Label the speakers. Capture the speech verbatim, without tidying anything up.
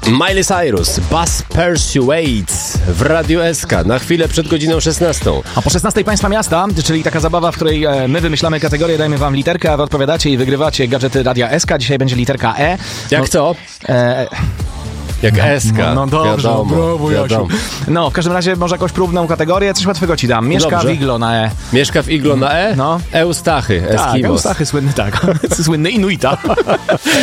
Speaker 1: Miley Cyrus, Bus Persuades w Radiu S K na chwilę przed godziną szesnastą.
Speaker 2: A po szesnastej Państwa Miasta, czyli taka zabawa, w której e, my wymyślamy kategorię, dajemy wam literkę, a wy odpowiadacie i wygrywacie gadżety Radia S K. Dzisiaj będzie literka E.
Speaker 1: Jak
Speaker 2: no,
Speaker 1: co?
Speaker 2: E,
Speaker 1: Jak S K.
Speaker 2: No, no dobrze,
Speaker 1: wiadomo,
Speaker 2: brawo, Jasiu.
Speaker 1: wiadomo.
Speaker 2: No, w każdym razie może jakąś próbną kategorię, coś łatwego ci dam. Mieszka
Speaker 1: Dobrze.
Speaker 2: w iglo na E.
Speaker 1: Mieszka w iglo na E?
Speaker 2: No.
Speaker 1: Eustachy,
Speaker 2: Tak,
Speaker 1: Eskimos.
Speaker 2: Eustachy słynny, tak. Słynny Inuita.